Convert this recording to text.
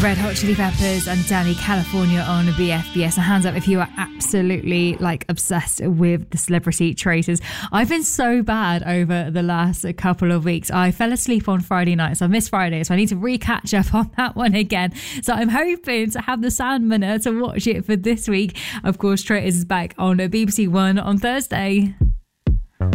Red Hot Chili Peppers and Danny California on BFBS. And hands up if you are absolutely obsessed with the Celebrity Traitors. I've been so bad over the last couple of weeks. I fell asleep on Friday night, so I missed Friday, so I need to re-catch up on that one again. So I'm hoping to have the Sandmaner to watch it for this week. Of course, Traitors is back on BBC One on Thursday.